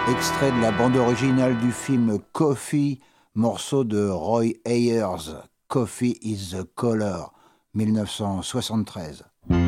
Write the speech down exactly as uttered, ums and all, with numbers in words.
Extrait de la bande originale du film Coffee, morceau de Roy Ayers, Coffee is the Color, mille neuf cent soixante-treize.